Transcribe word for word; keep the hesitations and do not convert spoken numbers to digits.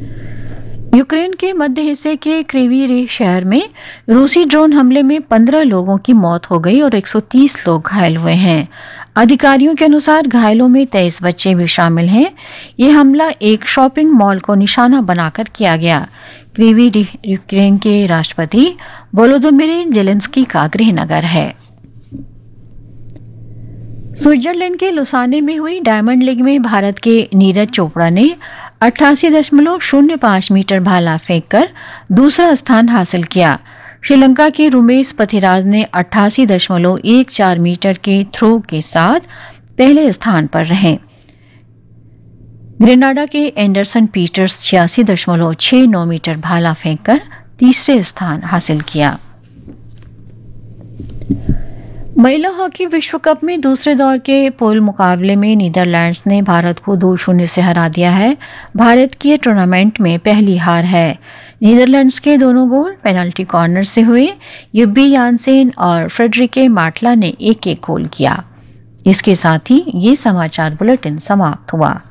Ukraine के मध्य हिस्से के क्रीवी शहर में रूसी ड्रोन हमले में पंद्रह लोगों की मौत हो गई और एक सौ तीस लोग घायल हुए हैं। अधिकारियों के अनुसार घायलों में तेईस बच्चे भी शामिल हैं। ये हमला एक शॉपिंग मॉल को निशाना बनाकर किया गया। क्रीवी यूक्रेन के राष्ट्रपति वोलोदिमीर ज़ेलेंस्की का गृहनगर है। स्विट्जरलैंड के लुसाने में हुई डायमंड लीग में भारत के नीरज चोपड़ा ने अट्ठासी दशमलव शून्य पाँच मीटर भाला फेंककर दूसरा स्थान हासिल किया। श्रीलंका के रुमेश पथिराज ने अट्ठासी दशमलव एक चार मीटर के थ्रो के साथ पहले स्थान पर रहे। ग्रेनाडा के एंडरसन पीटर्स छियासी दशमलव छह नौ मीटर भाला फेंककर तीसरे स्थान हासिल किया। महिला हॉकी विश्व कप में दूसरे दौर के पूल मुकाबले में नीदरलैंड्स ने भारत को दो शून्य से हरा दिया है। भारत की टूर्नामेंट में पहली हार है। नीदरलैंड्स के दोनों गोल पेनल्टी कॉर्नर से हुए। युब्बी यानसेन और फ्रेडरिके मार्टला ने एक एक गोल किया। इसके साथ ही ये समाचार बुलेटिन समाप्त हुआ।